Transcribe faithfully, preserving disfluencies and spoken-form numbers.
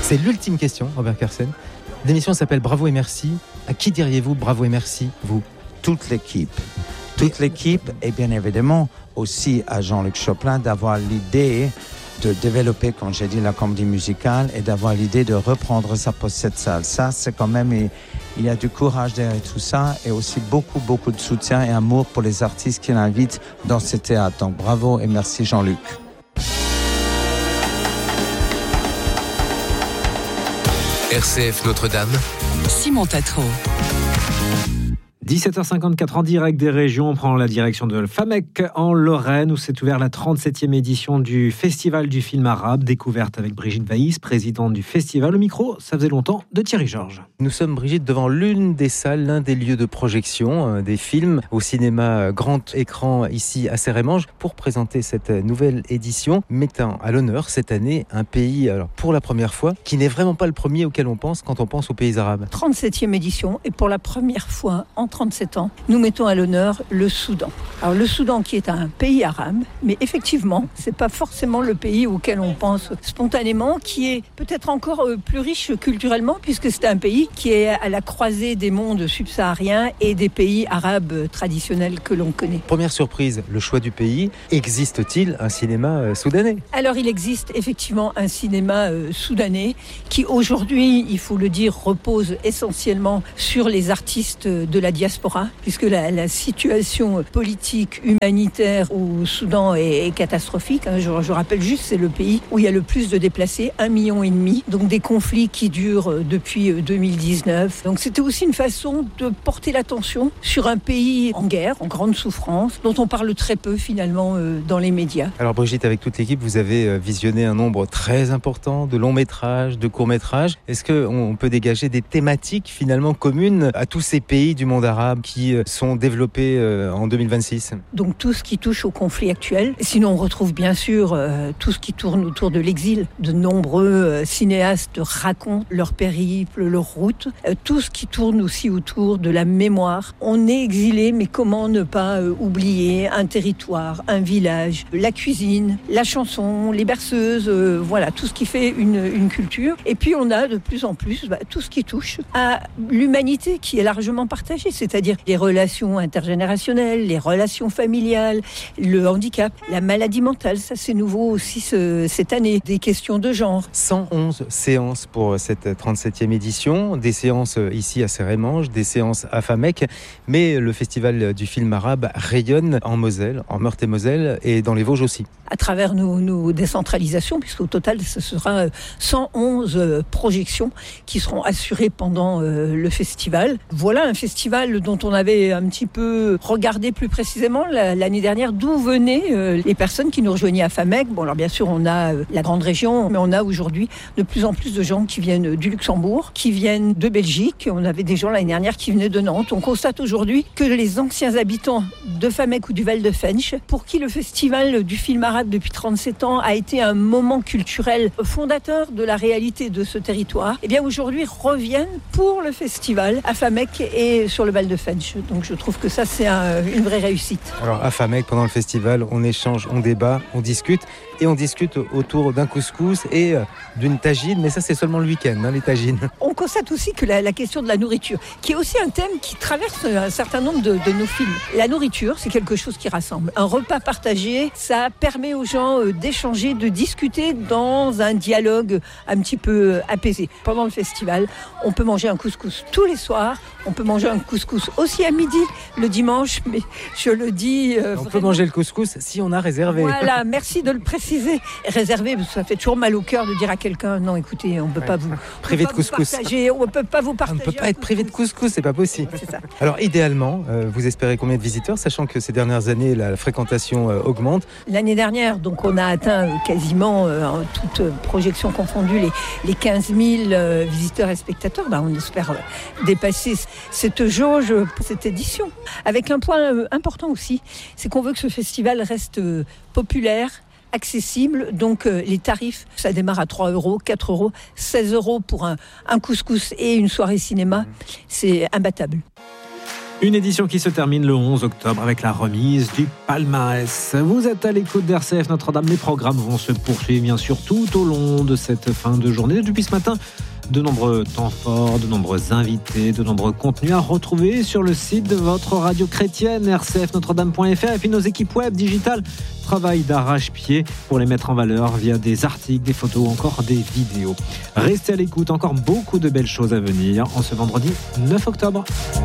C'est l'ultime question, Robert Kersen. L'émission s'appelle Bravo et merci. À qui diriez-vous bravo et merci, vous ? Toute l'équipe. Toute l'équipe et bien évidemment aussi à Jean-Luc Choplin d'avoir l'idée de développer, comme j'ai dit, la comédie musicale et d'avoir l'idée de reprendre ça pour cette salle. Ça, c'est quand même, il y a du courage derrière tout ça et aussi beaucoup, beaucoup de soutien et amour pour les artistes qu'il invite dans ce théâtre. Donc bravo et merci Jean-Luc. R C F Notre-Dame, Simon Tatro. dix-sept heures cinquante-quatre en direct des régions, on prend la direction de Famec en Lorraine où s'est ouverte la trente-septième édition du Festival du film arabe, découverte avec Brigitte Vaïs, présidente du festival. Au micro, ça faisait longtemps, de Thierry Georges. Nous sommes, Brigitte, devant l'une des salles, l'un des lieux de projection euh, des films au cinéma grand écran ici à Cerrémange pour présenter cette nouvelle édition mettant à l'honneur cette année un pays, alors, pour la première fois, qui n'est vraiment pas le premier auquel on pense quand on pense aux pays arabes. trente-septième édition et pour la première fois en trente-sept ans, nous mettons à l'honneur le Soudan. Alors le Soudan qui est un pays arabe, mais effectivement, c'est pas forcément le pays auquel on pense spontanément, qui est peut-être encore plus riche culturellement, puisque c'est un pays qui est à la croisée des mondes subsahariens et des pays arabes traditionnels que l'on connaît. Première surprise, le choix du pays. Existe-t-il un cinéma soudanais ? Alors il existe effectivement un cinéma euh, soudanais qui aujourd'hui, il faut le dire, repose essentiellement sur les artistes de la diaspora. Puisque la, la situation politique, humanitaire au Soudan est, est catastrophique. Hein. Je, je rappelle juste, c'est le pays où il y a le plus de déplacés, un million et demi. Donc des conflits qui durent depuis deux mille dix-neuf. Donc c'était aussi une façon de porter l'attention sur un pays en guerre, en grande souffrance, dont on parle très peu finalement euh, dans les médias. Alors Brigitte, avec toute l'équipe, vous avez visionné un nombre très important de longs métrages, de courts métrages. Est-ce qu'on peut dégager des thématiques finalement communes à tous ces pays du monde arabe qui sont développés en deux mille vingt-six. Donc tout ce qui touche au conflit actuel. Sinon on retrouve bien sûr euh, tout ce qui tourne autour de l'exil. De nombreux euh, cinéastes racontent leur périple, leur route. Euh, tout ce qui tourne aussi autour de la mémoire. On est exilé, mais comment ne pas euh, oublier un territoire, un village, la cuisine, la chanson, les berceuses, euh, voilà, tout ce qui fait une, une culture. Et puis on a de plus en plus bah, tout ce qui touche à l'humanité qui est largement partagée. C'est-à-dire les relations intergénérationnelles, les relations familiales, le handicap, la maladie mentale, ça c'est nouveau aussi ce, cette année, des questions de genre. cent onze séances pour cette trente-septième édition, des séances ici à Cerrémange, des séances à Famec, mais le festival du film arabe rayonne en Moselle, en Meurthe-et-Moselle et dans les Vosges aussi. À travers nos, nos décentralisations, puisqu'au total ce sera cent onze projections qui seront assurées pendant euh, le festival. Voilà un festival dont on avait un petit peu regardé plus précisément l'année dernière d'où venaient euh, les personnes qui nous rejoignaient à Famec. Bon, alors bien sûr, on a euh, la grande région, mais on a aujourd'hui de plus en plus de gens qui viennent du Luxembourg, qui viennent de Belgique. On avait des gens l'année dernière qui venaient de Nantes. On constate aujourd'hui que les anciens habitants de Famec ou du Val de Fensch, pour qui le festival du film arabe depuis trente-sept ans a été un moment culturel fondateur de la réalité de ce territoire, et bien aujourd'hui reviennent pour le festival à Famec et sur le Val de Fensch. Donc je trouve que ça c'est un, une vraie réussite. Alors à Famec, pendant le festival, on échange, on débat, on discute et on discute autour d'un couscous et d'une tagine, mais ça c'est seulement le week-end, hein, les tagines. On constate aussi que la, la question de la nourriture, qui est aussi un thème qui traverse un certain nombre de, de nos films. La nourriture, c'est quelque chose qui rassemble. Un repas partagé, ça permet aux gens euh, d'échanger, de discuter dans un dialogue un petit peu euh, apaisé. Pendant le festival, on peut manger un couscous tous les soirs, on peut manger un couscous aussi à midi, le dimanche, mais je le dis... Euh, on vraiment... peut manger le couscous si on a réservé. Voilà, merci de le préciser. Réservé, ça fait toujours mal au cœur de dire à quelqu'un, non écoutez, on ne peut ouais. pas vous... Privé de couscous. On ne peut pas vous partager. On ne peut pas être privé de couscous, c'est pas possible. C'est ça. Alors idéalement, euh, vous espérez combien de visiteurs, sachant que ces dernières années, la fréquentation euh, augmente? L'année dernière, donc on a atteint euh, quasiment, euh, en toute euh, projection confondue, les, les quinze mille euh, visiteurs et spectateurs. Ben, on espère euh, dépasser cette jauge pour cette édition. Avec un point euh, important aussi, c'est qu'on veut que ce festival reste euh, populaire, accessible, donc euh, les tarifs, ça démarre à trois euros, quatre euros, seize euros pour un, un couscous et une soirée cinéma, c'est imbattable. Une édition qui se termine le onze octobre avec la remise du palmarès. Vous êtes à l'écoute d'R C F Notre-Dame. Les programmes vont se poursuivre bien sûr tout au long de cette fin de journée. Depuis ce matin, de nombreux temps forts, de nombreux invités, de nombreux contenus à retrouver sur le site de votre radio chrétienne, r c f notre dame point f r. Et puis nos équipes web digitales travaillent d'arrache-pied pour les mettre en valeur via des articles, des photos ou encore des vidéos. Restez à l'écoute, encore beaucoup de belles choses à venir en ce vendredi neuf octobre.